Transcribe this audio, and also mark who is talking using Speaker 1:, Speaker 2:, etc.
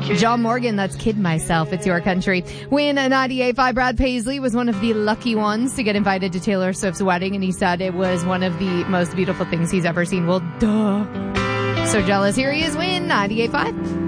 Speaker 1: John Morgan, that's Kid Myself. It's Your Country. Win a 98.5. Brad Paisley was one of the lucky ones to get invited to Taylor Swift's wedding, and he said it was one of the most beautiful things he's ever seen. Well, duh. So jealous. Here he is, Win 98.5.